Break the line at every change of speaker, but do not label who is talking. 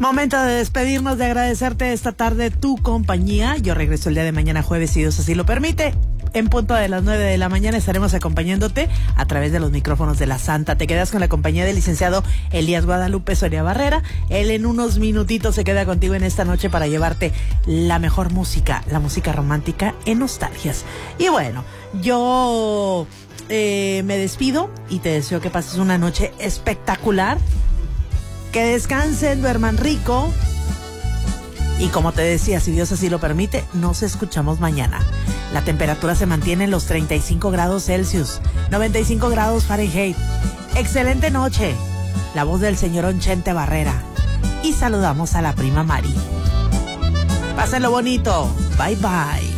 Momento de despedirnos, de agradecerte esta tarde tu compañía. Yo regreso el día de mañana jueves, si Dios así lo permite. En punto de las 9 de la mañana estaremos acompañándote a través de los micrófonos de la Santa. Te quedas con la compañía del licenciado Elías Guadalupe Soria Barrera. Él en unos minutitos se queda contigo en esta noche para llevarte la mejor música, la música romántica en nostalgias. Y bueno, yo me despido y te deseo que pases una noche espectacular. Que descansen, duerman rico. Y como te decía, si Dios así lo permite, nos escuchamos mañana. La temperatura se mantiene en los 35 grados Celsius, 95 grados Fahrenheit. Excelente noche. La voz del señor Chente Barrera. Y saludamos a la prima Mari. Pásenlo bonito. Bye bye.